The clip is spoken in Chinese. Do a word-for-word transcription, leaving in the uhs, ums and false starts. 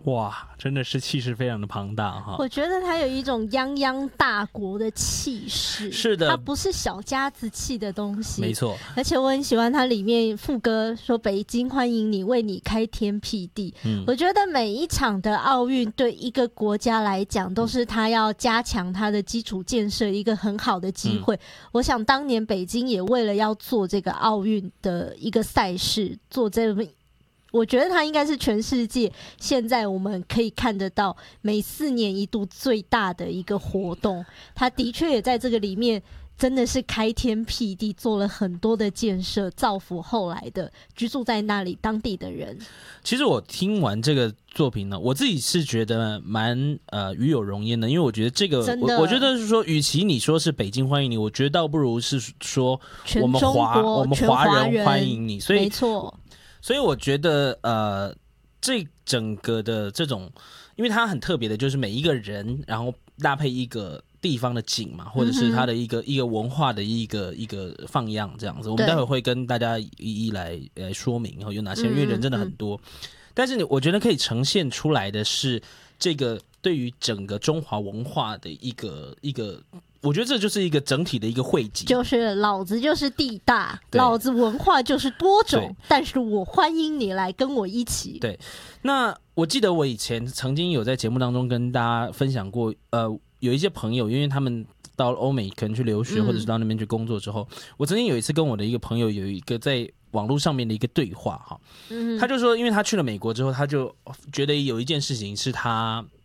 哇，真的是气势非常的庞大哈！ 我觉得他有一种泱泱大国的气势， 是的， 他不是小家子气的东西， 没错。 而且我很喜欢他里面副歌说“北京欢迎你，为你开天辟地”嗯。我觉得每一场的奥运对一个国家来讲，都是他要加强他的基础建设一个很好的机会。嗯、我想当年北京也为了要做这个奥运的一个赛事，做这么。我觉得它应该是全世界现在我们可以看得到每四年一度最大的一个活动，它的确也在这个里面真的是开天辟地，做了很多的建设，造福后来的居住在那里当地的人。 其实我听完这个作品呢，我自己是觉得蛮呃与有荣焉的，因为我觉得这个我我觉得是说，与其你说是北京欢迎你，我觉得倒不如是说我们华我们华人欢迎你，所以没错。 所以我觉得，呃，这整个的这种，因为它很特别的，就是每一个人，然后搭配一个地方的景嘛，或者是它的一个、嗯、一个文化的一个一个放样这样子。我们待会会跟大家一一来来说明，然后有哪些人，因为人真的很多。嗯嗯、但是我觉得可以呈现出来的是这个对于整个中华文化的一个一个。我觉得这就是一个整体的一个汇集， 就是老子就是地大，老子文化就是多种，但是我欢迎你来跟我一起。 对，那我记得我以前曾经有在节目当中跟大家分享过，呃，有一些朋友，因为他们到欧美可能去留学，或者是到那边去工作之后，嗯、我曾经有一次跟我的一个朋友有一个在网络上面的一个对话哈，嗯、他就说，因为他去了美国之后，他就觉得有一件事情是他